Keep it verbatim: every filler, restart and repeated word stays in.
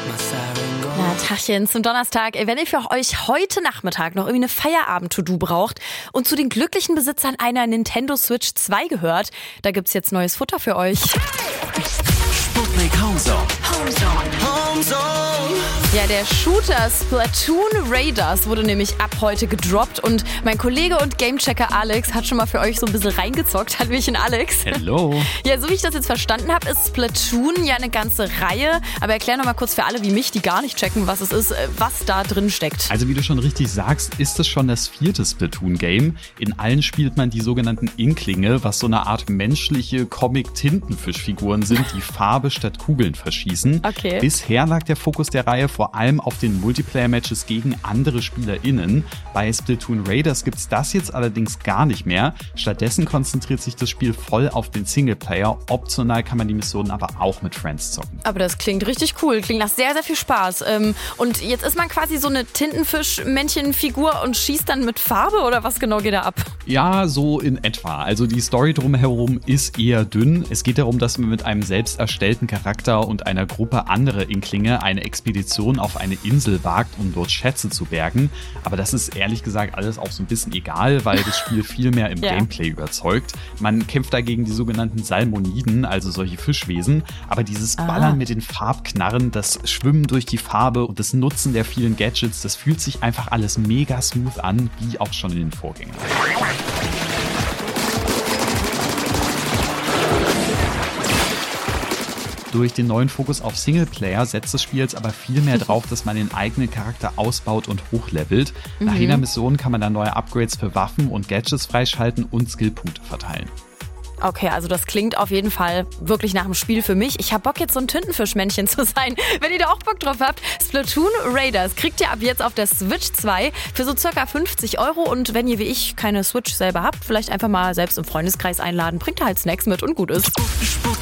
Na, Tachchen, zum Donnerstag. Wenn ihr für euch heute Nachmittag noch irgendwie eine Feierabend-To-Do braucht und zu den glücklichen Besitzern einer Nintendo Switch zwei gehört, da gibt's jetzt neues Futter für euch. Sputnik Homezone. Homezone. Homezone. Ja, der Shooter Splatoon Raiders wurde nämlich ab heute gedroppt und mein Kollege und Gamechecker Alex hat schon mal für euch so ein bisschen reingezockt. Hallöchen, Alex. Hello. Ja, so wie ich das jetzt verstanden habe, ist Splatoon ja eine ganze Reihe. Aber erklär noch mal kurz für alle wie mich, die gar nicht checken, was es ist, was da drin steckt. Also wie du schon richtig sagst, ist es schon das vierte Splatoon-Game. In allen spielt man die sogenannten Inklinge, was so eine Art menschliche Comic-Tintenfischfiguren sind, die Farbe statt Kugeln verschießen. Okay. Bisher lag der Fokus der Reihe vor allem auf den Multiplayer-Matches gegen andere SpielerInnen. Bei Splatoon Raiders gibt's das jetzt allerdings gar nicht mehr. Stattdessen konzentriert sich das Spiel voll auf den Singleplayer. Optional kann man die Missionen aber auch mit Friends zocken. Aber das klingt richtig cool, klingt nach sehr, sehr viel Spaß. Und jetzt ist man quasi so eine Tintenfisch-Männchen-Figur und schießt dann mit Farbe oder was genau geht da ab? Ja, so in etwa. Also die Story drumherum ist eher dünn. Es geht darum, dass man mit einem selbst erstellten Charakter und einer Gruppe anderer Inklinge eine Expedition auf eine Insel wagt, um dort Schätze zu bergen. Aber das ist ehrlich gesagt alles auch so ein bisschen egal, weil das Spiel viel mehr im ja. Gameplay überzeugt. Man kämpft dagegen die sogenannten Salmoniden, also solche Fischwesen. Aber dieses Ballern ah. mit den Farbknarren, das Schwimmen durch die Farbe und das Nutzen der vielen Gadgets, das fühlt sich einfach alles mega smooth an, wie auch schon in den Vorgängern. Durch den neuen Fokus auf Singleplayer setzt das Spiel jetzt aber viel mehr drauf, dass man den eigenen Charakter ausbaut und hochlevelt. Mhm. Nach jeder Mission kann man dann neue Upgrades für Waffen und Gadgets freischalten und Skillpunkte verteilen. Okay, also das klingt auf jeden Fall wirklich nach einem Spiel für mich. Ich hab Bock, jetzt so ein Tintenfischmännchen zu sein. Wenn ihr da auch Bock drauf habt, Splatoon Raiders kriegt ihr ab jetzt auf der Switch zwei für so circa fünfzig Euro. Und wenn ihr wie ich keine Switch selber habt, vielleicht einfach mal selbst im Freundeskreis einladen. Bringt halt Snacks mit und gut ist.